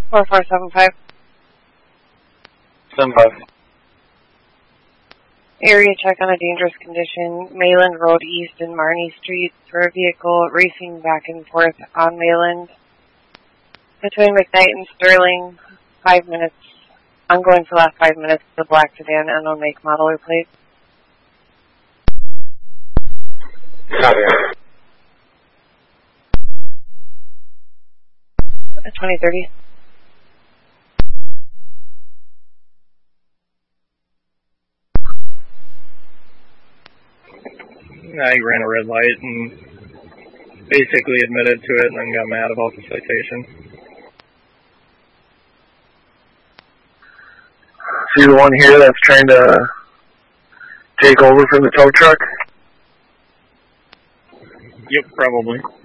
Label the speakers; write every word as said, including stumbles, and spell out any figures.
Speaker 1: four four seven five.
Speaker 2: seven five.
Speaker 1: Area check on a dangerous condition. Mayland Road East and Marnie Street for a vehicle racing back and forth on Mayland. Between McKnight and Sterling, five minutes. Ongoing for the last five minutes. The black sedan, unknown make, model, or plate.
Speaker 2: Copy.
Speaker 1: twenty thirty.
Speaker 3: I ran a red light and basically admitted to it and then got mad about the citation.
Speaker 2: So you're the one here that's trying to take over from the tow truck?
Speaker 3: Yep, probably.